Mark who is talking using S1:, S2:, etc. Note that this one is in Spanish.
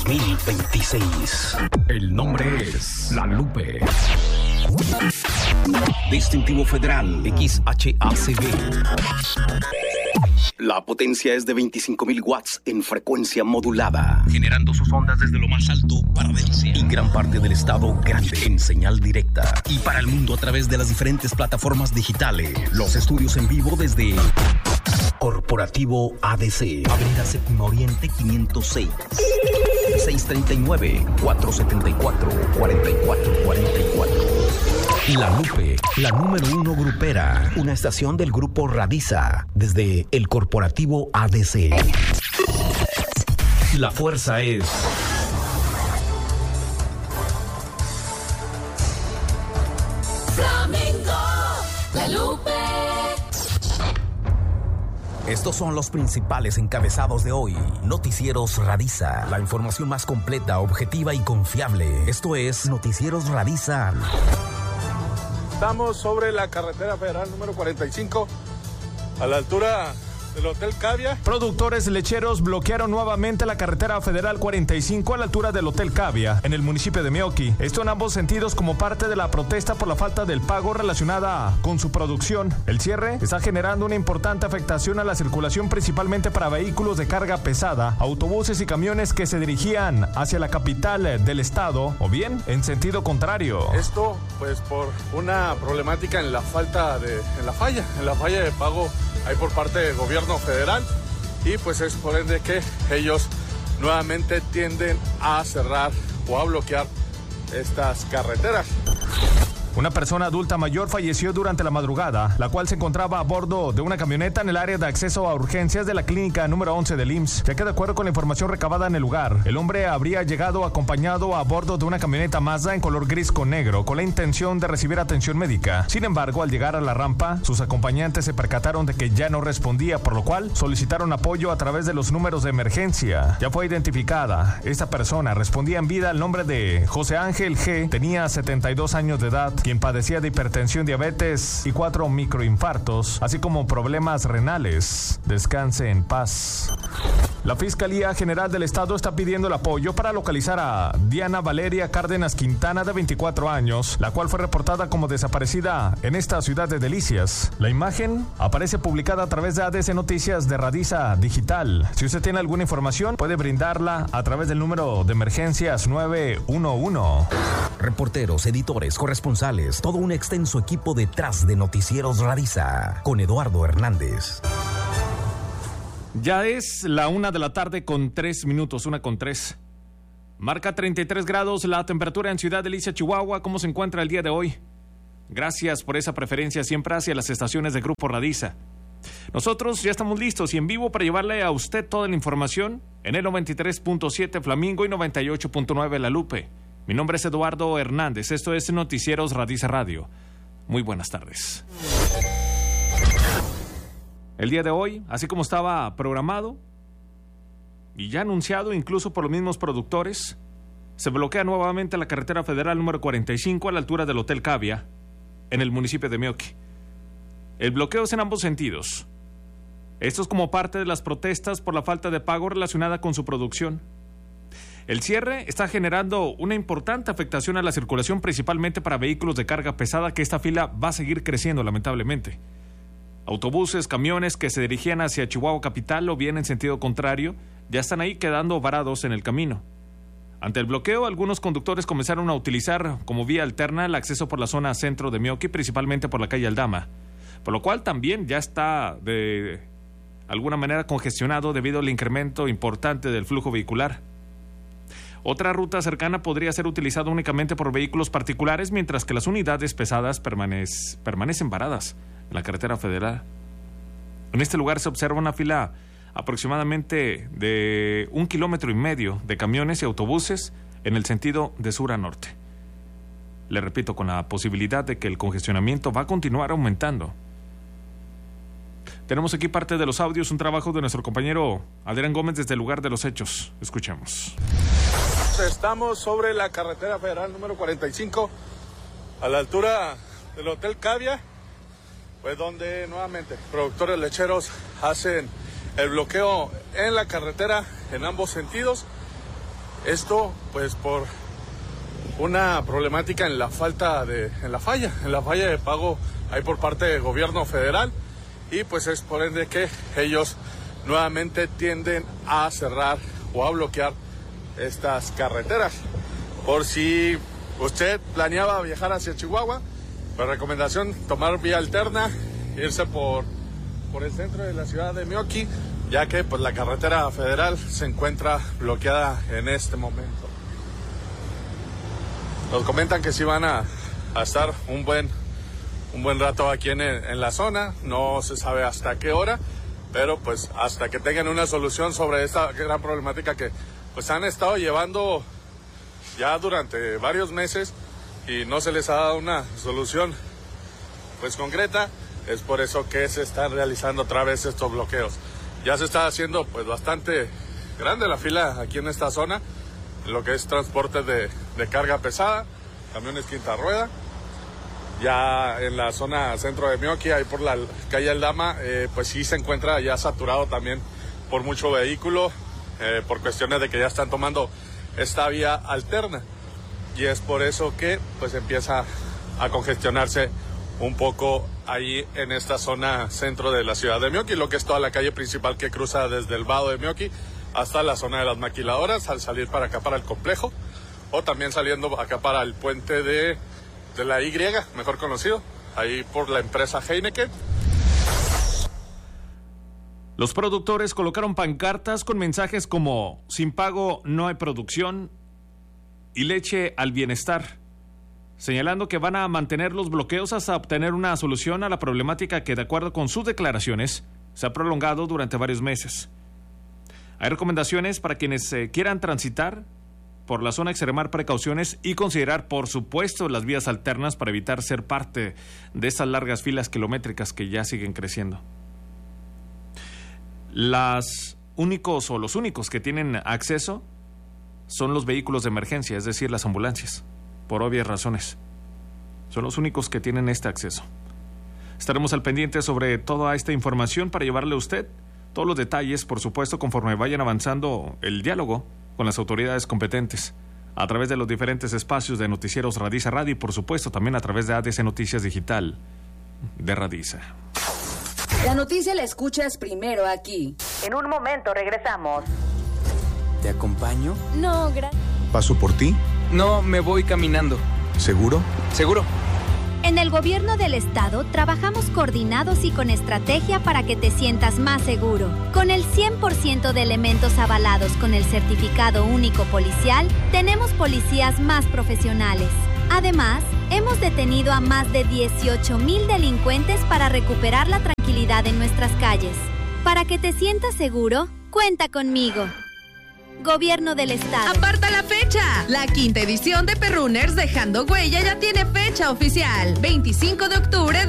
S1: 2026. El nombre es La Lupe. Distintivo Federal XHACB. La potencia es de 25.000 watts en frecuencia modulada, generando sus ondas desde lo más alto para Delcia y gran parte del estado grande en señal directa. Y para el mundo a través de las diferentes plataformas digitales. Los estudios en vivo desde Corporativo ADC, Avenida Séptimo Oriente 506, 639-474-4444. La Lupe, la número 1 grupera, una estación del grupo Radiza, desde el Corporativo ADC. La fuerza es
S2: Flamenco, La Lupe.
S1: Estos son los principales encabezados de hoy. Noticieros Radiza. La información más completa, objetiva y confiable. Esto es Noticieros Radiza.
S3: Estamos sobre la carretera federal número 45, a la altura del Hotel Cavia.
S4: Productores lecheros bloquearon nuevamente la carretera federal 45 a la altura del Hotel Cavia, en el municipio de Meoqui. Esto en ambos sentidos como parte de la protesta por la falta del pago relacionada con su producción. El cierre está generando una importante afectación a la circulación, principalmente para vehículos de carga pesada, autobuses y camiones que se dirigían hacia la capital del estado o bien en sentido contrario.
S3: Esto pues por una problemática en la falla de pago hay por parte del gobierno federal, y pues es por ende que ellos nuevamente tienden a cerrar o a bloquear estas carreteras.
S4: Una persona adulta mayor falleció durante la madrugada, la cual se encontraba a bordo de una camioneta en el área de acceso a urgencias de la clínica número 11 del IMSS, ya que de acuerdo con la información recabada en el lugar, el hombre habría llegado acompañado a bordo de una camioneta Mazda en color gris con negro, con la intención de recibir atención médica. Sin embargo, al llegar a la rampa, sus acompañantes se percataron de que ya no respondía, por lo cual solicitaron apoyo a través de los números de emergencia. Ya fue identificada. Esta persona respondía en vida al nombre de José Ángel G., tenía 72 años de edad, quien padecía de hipertensión, diabetes y 4 microinfartos, así como problemas renales. Descanse en paz. La Fiscalía General del Estado está pidiendo el apoyo para localizar a Diana Valeria Cárdenas Quintana, de 24 años, la cual fue reportada como desaparecida en esta ciudad de Delicias. La imagen aparece publicada a través de ADC Noticias de Radiza Digital. Si usted tiene alguna información, puede brindarla a través del número de emergencias 911.
S1: Reporteros, editores, corresponsales, todo un extenso equipo detrás de Noticieros Radiza, con Eduardo Hernández.
S4: Ya es la 1:03 p.m, 1:03. Marca 33 grados la temperatura en Ciudad Delicia, Chihuahua. ¿Cómo se encuentra el día de hoy? Gracias por esa preferencia siempre hacia las estaciones de Grupo Radiza. Nosotros ya estamos listos y en vivo para llevarle a usted toda la información en el 93.7 Flamingo y 98.9 La Lupe. Mi nombre es Eduardo Hernández. Esto es Noticieros Radiza Radio. Muy buenas tardes. El día de hoy, así como estaba programado y ya anunciado incluso por los mismos productores, se bloquea nuevamente la carretera federal número 45 a la altura del Hotel Cavia, en el municipio de Meoqui. El bloqueo es en ambos sentidos. Esto es como parte de las protestas por la falta de pago relacionada con su producción. El cierre está generando una importante afectación a la circulación, principalmente para vehículos de carga pesada, que esta fila va a seguir creciendo lamentablemente. Autobuses, camiones que se dirigían hacia Chihuahua capital o bien en sentido contrario, ya están ahí quedando varados en el camino. Ante el bloqueo, algunos conductores comenzaron a utilizar como vía alterna el acceso por la zona centro de Meoqui, principalmente por la calle Aldama, por lo cual también ya está de alguna manera congestionado debido al incremento importante del flujo vehicular. Otra ruta cercana podría ser utilizada únicamente por vehículos particulares, mientras que las unidades pesadas permanecen varadas en la carretera federal. En este lugar se observa una fila aproximadamente de 1,5 kilómetros de camiones y autobuses en el sentido de sur a norte. Le repito, con la posibilidad de que el congestionamiento va a continuar aumentando. Tenemos aquí parte de los audios, un trabajo de nuestro compañero Adrián Gómez desde el lugar de los hechos. Escuchemos.
S3: Estamos sobre la carretera federal número 45, a la altura del Hotel Cavia, pues donde nuevamente productores lecheros hacen el bloqueo en la carretera en ambos sentidos, Esto pues por una problemática en la falla de pago ahí por parte del gobierno federal, y pues es por ende que ellos nuevamente tienden a cerrar o a bloquear estas carreteras. Por si usted planeaba viajar hacia Chihuahua, la recomendación: tomar vía alterna, irse por el centro de la ciudad de Meoqui, ya que pues la carretera federal se encuentra bloqueada en este momento. Nos comentan que sí van a estar un buen rato aquí en la zona, no se sabe hasta qué hora, pero pues hasta que tengan una solución sobre esta gran problemática que pues han estado llevando ya durante varios meses y no se les ha dado una solución pues concreta. Es por eso que se están realizando otra vez estos bloqueos. Ya se está haciendo pues bastante grande la fila aquí en esta zona, lo que es transporte de carga pesada, camiones quinta rueda. Ya en la zona centro de Meoqui, ahí por la calle Aldama, pues sí se encuentra ya saturado también por mucho vehículo, por cuestiones de que ya están tomando esta vía alterna. Y es por eso que pues empieza a congestionarse un poco ahí en esta zona centro de la ciudad de Meoqui, lo que es toda la calle principal que cruza desde el vado de Meoqui hasta la zona de las maquiladoras, al salir para acá para el complejo, o también saliendo acá para el puente de la Y, mejor conocido, ahí por la empresa Heineken.
S4: Los productores colocaron pancartas con mensajes como: sin pago no hay producción y leche al bienestar, señalando que van a mantener los bloqueos hasta obtener una solución a la problemática que, de acuerdo con sus declaraciones, se ha prolongado durante varios meses. Hay recomendaciones para quienes quieran transitar por la zona, extremar precauciones y considerar, por supuesto, las vías alternas para evitar ser parte de estas largas filas kilométricas que ya siguen creciendo. Los únicos que tienen acceso son los vehículos de emergencia, es decir, las ambulancias, por obvias razones. Son los únicos que tienen este acceso. Estaremos al pendiente sobre toda esta información para llevarle a usted todos los detalles, por supuesto, conforme vayan avanzando el diálogo con las autoridades competentes, a través de los diferentes espacios de Noticieros Radiza Radio y, por supuesto, también a través de ADC Noticias Digital de Radiza.
S5: La noticia la escuchas primero aquí.
S6: En un momento regresamos.
S7: ¿Te acompaño?
S2: No, gracias.
S8: ¿Paso por ti?
S7: No, me voy caminando.
S8: ¿Seguro?
S7: ¿Seguro?
S9: En el gobierno del estado trabajamos coordinados y con estrategia para que te sientas más seguro. Con el 100% de elementos avalados con el certificado único policial, tenemos policías más profesionales. Además, hemos detenido a más de 18,000 delincuentes para recuperar la tranquilidad en nuestras calles. Para que te sientas seguro, cuenta conmigo. Gobierno del Estado.
S10: ¡Aparta la fecha! La 5ª edición de Perrunners Dejando Huella ya tiene fecha oficial. 25 de octubre